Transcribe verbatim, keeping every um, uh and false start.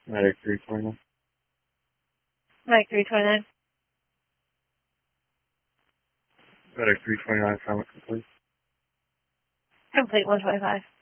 Medic three twenty-nine. Mike three twenty-nine. Medic three twenty-nine, comment complete. Complete one twenty-five.